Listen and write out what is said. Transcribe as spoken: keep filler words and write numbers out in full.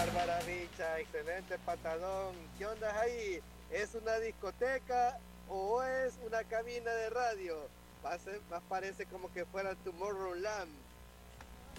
Bárbara Bicha, excelente patadón. ¿Qué onda ahí? ¿Es una discoteca o es una cabina de radio? Pase- Más parece como que fuera Tomorrowland.